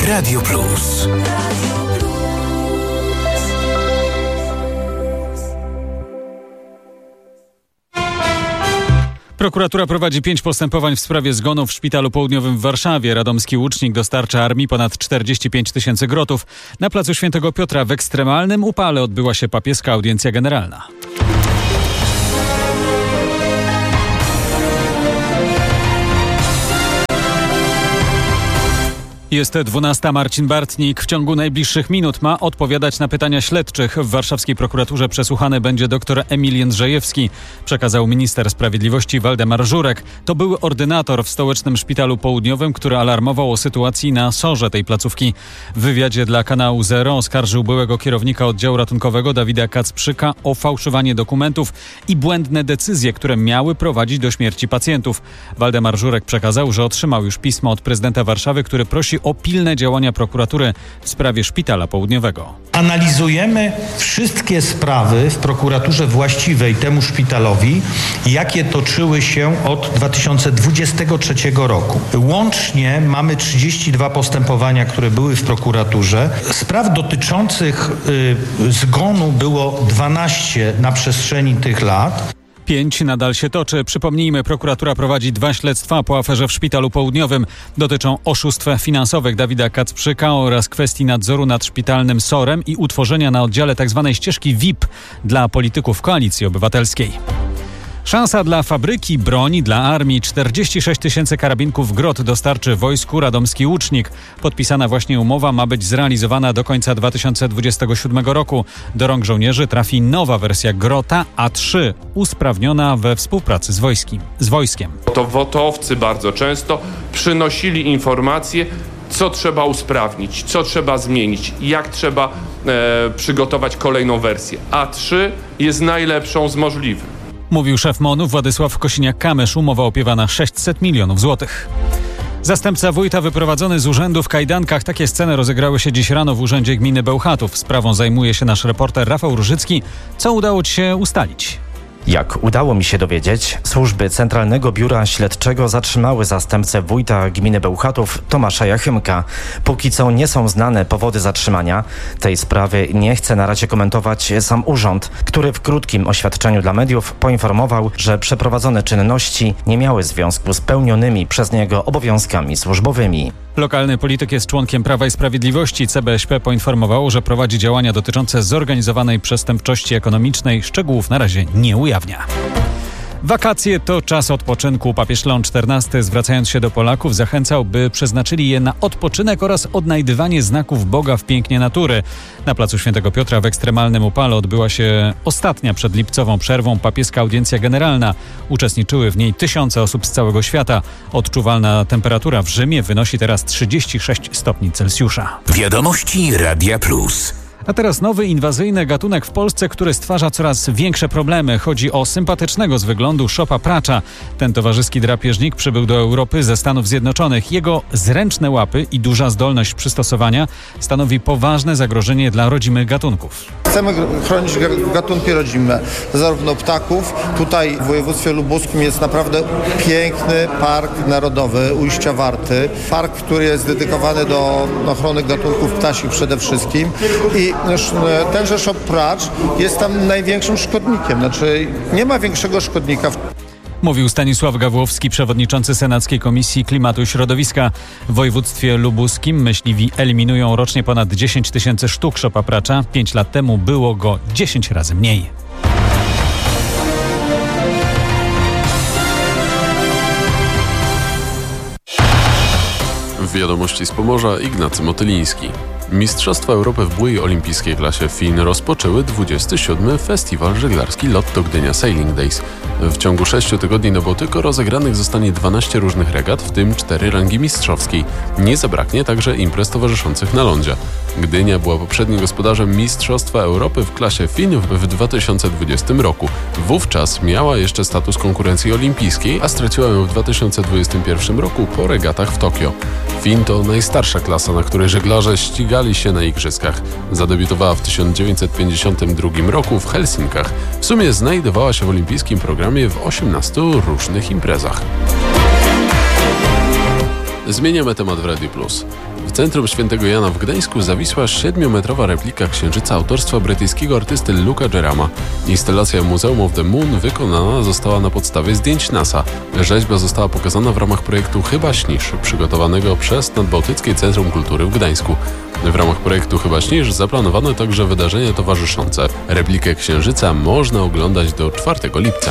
Radio Plus. Prokuratura prowadzi 5 postępowań w sprawie zgonu w Szpitalu Południowym w Warszawie. Radomski łucznik dostarcza armii ponad 45 000 grotów. Na placu Świętego Piotra w ekstremalnym upale odbyła się papieska audiencja generalna. Jest 12. Marcin Bartnik. W ciągu najbliższych minut ma odpowiadać na pytania śledczych. W warszawskiej prokuraturze przesłuchany będzie dr Emil Jędrzejewski, przekazał minister sprawiedliwości Waldemar Żurek. To były ordynator w stołecznym Szpitalu Południowym, który alarmował o sytuacji na SOR-ze tej placówki. W wywiadzie dla kanału Zero oskarżył byłego kierownika oddziału ratunkowego Dawida Kacprzyka o fałszowanie dokumentów i błędne decyzje, które miały prowadzić do śmierci pacjentów. Waldemar Żurek przekazał, że otrzymał już pismo od prezydenta Warszawy, który prosi o pilne działania prokuratury w sprawie Szpitala Południowego. Analizujemy wszystkie sprawy w prokuraturze właściwej temu szpitalowi, jakie toczyły się od 2023 roku. Łącznie mamy 32 postępowania, które były w prokuraturze. Spraw dotyczących zgonu było 12 na przestrzeni tych lat. 5 nadal się toczy. Przypomnijmy, prokuratura prowadzi 2 śledztwa po aferze w Szpitalu Południowym. Dotyczą oszustw finansowych Dawida Kacprzyka oraz kwestii nadzoru nad szpitalnym SOR-em i utworzenia na oddziale tzw. ścieżki VIP dla polityków Koalicji Obywatelskiej. Szansa dla fabryki broni dla armii. 46 000 karabinków Grot dostarczy wojsku radomski łucznik. Podpisana właśnie umowa ma być zrealizowana do końca 2027 roku. Do rąk żołnierzy trafi nowa wersja Grota A3, usprawniona we współpracy z wojskiem. To WOT-owcy bardzo często przynosili informacje, co trzeba usprawnić, co trzeba zmienić, jak trzeba przygotować kolejną wersję. A3 jest najlepszą z możliwych. Mówił szef MON-u Władysław Kosiniak-Kamysz. Umowa opiewa na 600 milionów złotych. Zastępca wójta wyprowadzony z urzędu w kajdankach. Takie sceny rozegrały się dziś rano w urzędzie gminy Bełchatów. Sprawą zajmuje się nasz reporter Rafał Różycki. Co udało ci się ustalić? Jak udało mi się dowiedzieć, służby Centralnego Biura Śledczego zatrzymały zastępcę wójta gminy Bełchatów Tomasza Jachymka. Póki co nie są znane powody zatrzymania. Tej sprawy nie chce na razie komentować sam urząd, który w krótkim oświadczeniu dla mediów poinformował, że przeprowadzone czynności nie miały związku z pełnionymi przez niego obowiązkami służbowymi. Lokalny polityk jest członkiem Prawa i Sprawiedliwości. CBŚP poinformowało, że prowadzi działania dotyczące zorganizowanej przestępczości ekonomicznej. Szczegółów na razie nie ujawnia. Wakacje to czas odpoczynku. Papież Leon XIV, zwracając się do Polaków, zachęcał, by przeznaczyli je na odpoczynek oraz odnajdywanie znaków Boga w pięknie natury. Na placu Świętego Piotra w ekstremalnym upale odbyła się ostatnia przed lipcową przerwą papieska audiencja generalna. Uczestniczyły w niej tysiące osób z całego świata. Odczuwalna temperatura w Rzymie wynosi teraz 36 stopni Celsjusza. Wiadomości Radia Plus. A teraz nowy inwazyjny gatunek w Polsce, który stwarza coraz większe problemy. Chodzi o sympatycznego z wyglądu szopa pracza. Ten towarzyski drapieżnik przybył do Europy ze Stanów Zjednoczonych. Jego zręczne łapy i duża zdolność przystosowania stanowi poważne zagrożenie dla rodzimych gatunków. Chcemy chronić gatunki rodzime, zarówno ptaków. Tutaj w województwie lubuskim jest naprawdę piękny park narodowy Ujścia Warty. Park, który jest dedykowany do ochrony gatunków ptasich przede wszystkim. I tenże szop pracz jest tam największym szkodnikiem. Znaczy nie ma większego szkodnika. Mówił Stanisław Gawłowski, przewodniczący Senackiej Komisji Klimatu i Środowiska. W województwie lubuskim myśliwi eliminują rocznie ponad 10 000 sztuk szopa pracza. 5 lat temu było go 10 razy mniej. Wiadomości z Pomorza, Ignacy Motyliński. Mistrzostwa Europy w bujej olimpijskiej klasie FIN rozpoczęły 27. Festiwal Żeglarski Lotto Gdynia Sailing Days. W ciągu 6 tygodni na Bałtyku rozegranych zostanie 12 różnych regat, w tym 4 rangi mistrzowskiej. Nie zabraknie także imprez towarzyszących na lądzie. Gdynia była poprzednim gospodarzem Mistrzostwa Europy w klasie FIN w 2020 roku. Wówczas miała jeszcze status konkurencji olimpijskiej, a straciła ją w 2021 roku po regatach w Tokio. FIN to najstarsza klasa, na której żeglarze ścigali się na igrzyskach. Zadebiutowała w 1952 roku w Helsinkach. W sumie znajdowała się w olimpijskim programie w 18 różnych imprezach. Zmieniamy temat w Radio Plus. W centrum Świętego Jana w Gdańsku zawisła 7-metrowa replika Księżyca autorstwa brytyjskiego artysty Luca Jerama. Instalacja Museum of the Moon wykonana została na podstawie zdjęć NASA. Rzeźba została pokazana w ramach projektu Chyba śnisz, przygotowanego przez Nadbałtyckie Centrum Kultury w Gdańsku. W ramach projektu Chyba śnisz zaplanowano także wydarzenia towarzyszące. Replikę Księżyca można oglądać do 4 lipca.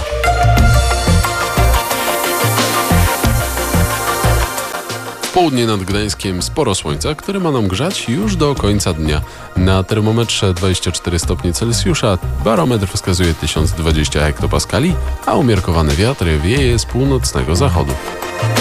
W południe nad Gdańskiem sporo słońca, które ma nam grzać już do końca dnia. Na termometrze 24 stopnie Celsjusza, barometr wskazuje 1020 hektopaskali, a umiarkowany wiatr wieje z północnego zachodu.